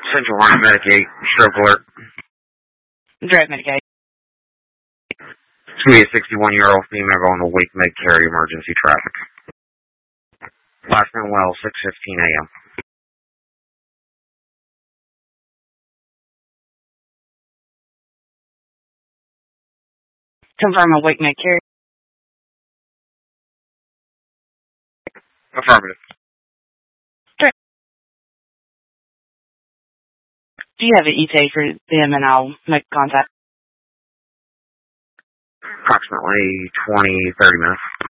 Central Line Medicaid, stroke alert. Drive Medicaid. It's going to be a 61-year-old female going to Wake Med carry emergency traffic. Last known well, 6:15 a.m. Confirm a Wake Med carry. Affirmative. Do you have an ETA for them and I'll make contact? Approximately 20, 30 minutes.